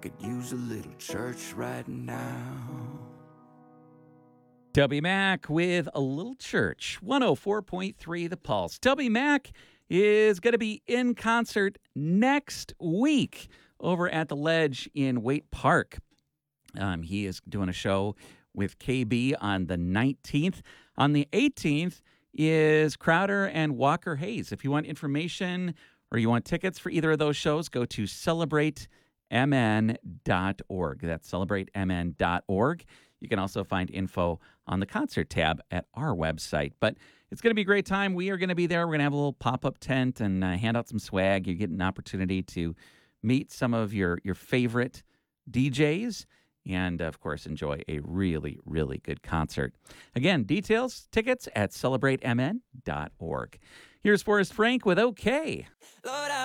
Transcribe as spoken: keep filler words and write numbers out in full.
could use a little church right now. W. Mac with A Little Church, one oh four point three The Pulse. W. Mac is going to be in concert next week over at the Ledge in Waite Park. Um, he is doing a show with K B on the nineteenth. On the eighteenth is Crowder and Walker Hayes. If you want information or you want tickets for either of those shows, go to celebrate m n dot org. That's celebrate m n dot org. You can also find info on the concert tab at our website. But it's going to be a great time. We are going to be there. We're going to have a little pop-up tent and uh, hand out some swag. You get an opportunity to meet some of your, your favorite D Js and, of course, enjoy a really, really good concert. Again, details, tickets at celebrate m n dot org. Here's Forrest Frank with OK. Lord,